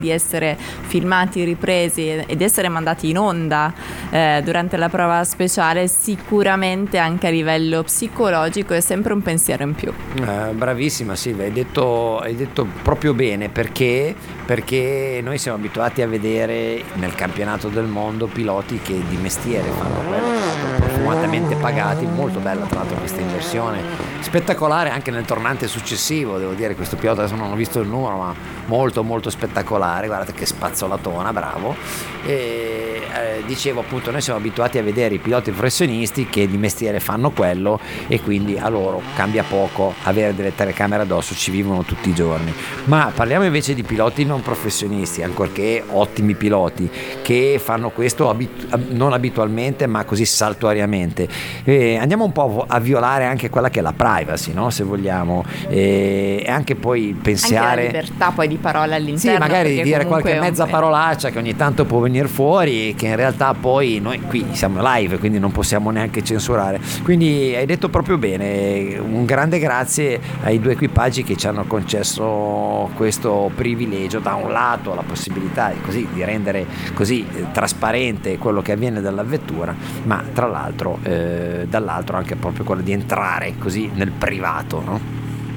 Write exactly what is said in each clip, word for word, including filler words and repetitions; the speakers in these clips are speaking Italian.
di essere filmati, ripresi ed essere mandati in onda eh, durante la prova speciale, sicuramente anche a livello psicologico è sempre un pensiero in più. Eh, bravissima Silvia, hai detto, hai detto proprio bene, perché perché noi siamo abituati a vedere nel campionato del mondo piloti che di mestiere fanno quello, profumatamente pagati. Molto bella tra l'altro questa inversione, spettacolare anche nel tornante successivo, devo dire. Questo pilota, adesso non ho visto il numero, ma molto molto spettacolare, guardate che spazzolatona, bravo. E eh, dicevo appunto, noi siamo abituati a vedere i piloti professionisti che di mestiere fanno quello, e quindi a loro cambia poco avere delle telecamere addosso, ci vivono tutti i giorni. Ma parliamo invece di piloti non professionisti, ancorché ottimi piloti, che fanno questo abitu- non abitualmente ma così saltuariamente. E andiamo un po' a violare anche quella che è la privacy, no? Se vogliamo, e anche poi pensare anche la libertà poi di parola all'interno, sì, magari dire qualche mezza un... parolaccia che ogni tanto può venire fuori, che in realtà poi noi qui siamo live, quindi non possiamo neanche censurare. Quindi hai detto proprio bene, un grande grazie ai due equipaggi che ci hanno concesso questo privilegio: da un lato la possibilità così di rendere così eh, trasparente quello che avviene dalla vettura, ma tra l'altro eh, dall'altro anche proprio quello di entrare così nel privato, no?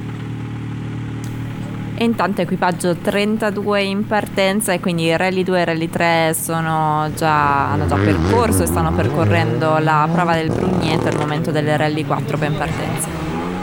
E intanto equipaggio trentadue in partenza, e quindi Rally due e Rally tre sono già, hanno già percorso e stanno percorrendo la prova del Brugneto. È il momento delle Rally quattro ben partenza.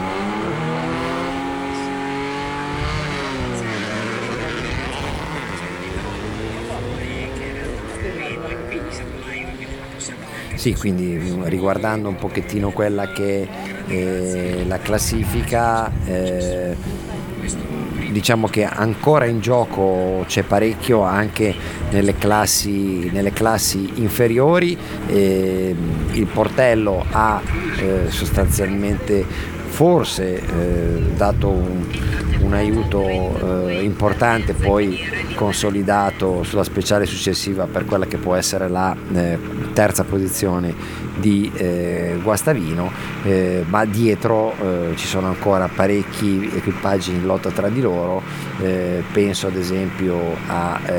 Sì, quindi riguardando un pochettino quella che è la classifica, eh, diciamo che ancora in gioco c'è parecchio anche nelle classi, nelle classi inferiori. Eh, il Portello ha eh, sostanzialmente forse eh, dato un, un aiuto eh, importante, poi consolidato sulla speciale successiva per quella che può essere la eh, terza posizione di eh, Guastavino, eh, ma dietro eh, ci sono ancora parecchi equipaggi in lotta tra di loro. Eh, penso ad esempio a eh,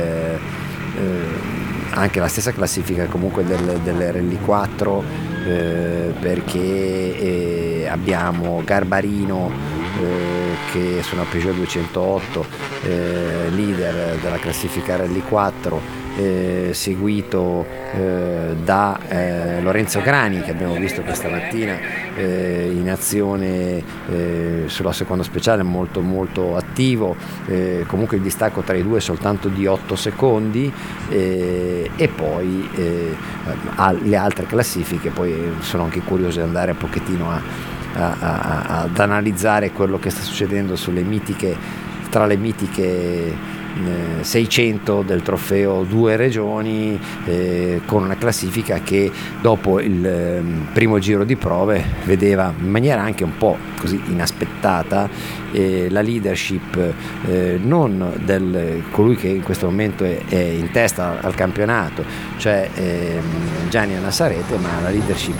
eh, anche la stessa classifica comunque del, delle Rally quattro, eh, perché eh, abbiamo Garbarino eh, che su una Peugeot duecentootto, eh, leader della classifica Rally quattro, eh, seguito eh, da eh, Lorenzo Grani, che abbiamo visto questa mattina eh, in azione eh, sulla seconda speciale, molto molto attivo. Eh, comunque il distacco tra i due è soltanto di otto secondi, eh, e poi eh, le altre classifiche. Poi sono anche curioso di andare un pochettino a, a, a, ad analizzare quello che sta succedendo sulle mitiche, tra le mitiche seicento del trofeo Due Regioni, eh, con una classifica che dopo il eh, primo giro di prove vedeva in maniera anche un po' così inaspettata eh, la leadership eh, non del colui che in questo momento è, è in testa al campionato, cioè eh, Gianni Anassarete, ma la leadership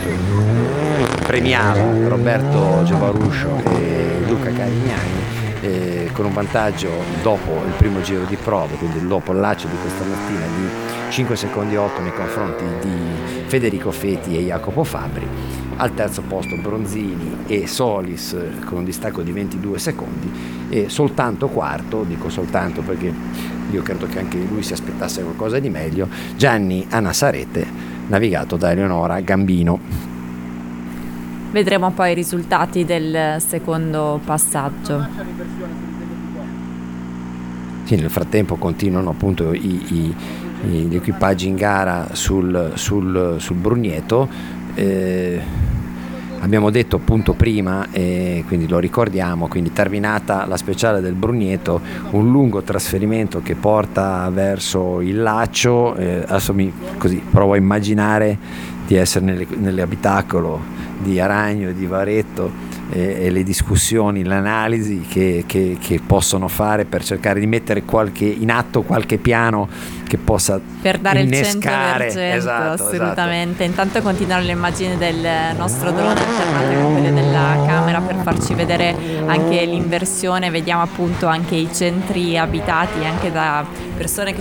premiava Roberto Giovaruscio e Luca Carignani, Eh, con un vantaggio dopo il primo giro di prove, quindi dopo il laccio di questa mattina, di cinque secondi otto nei confronti di Federico Feti e Jacopo Fabbri. Al terzo posto Bronzini e Solis con un distacco di ventidue secondi, e soltanto quarto, dico soltanto perché io credo che anche lui si aspettasse qualcosa di meglio, Gianni Anassarete, navigato da Eleonora Gambino. Vedremo poi i risultati del secondo passaggio. Sì, nel frattempo continuano appunto i, i, gli equipaggi in gara sul, sul, sul Brugneto. Eh, abbiamo detto appunto prima, e eh, quindi lo ricordiamo, quindi terminata la speciale del Brugneto, un lungo trasferimento che porta verso il laccio. Eh, adesso mi, così provo a immaginare di essere nelle, nell'abitacolo di Aragno e di Varetto, e, e le discussioni, l'analisi che, che, che possono fare per cercare di mettere qualche, in atto qualche piano che possa per dare innescare. il cento per cento, esatto, assolutamente. Esatto. Intanto continuano le immagini del nostro drone alternate con quelle della camera per farci vedere anche l'inversione. Vediamo appunto anche i centri abitati anche da persone che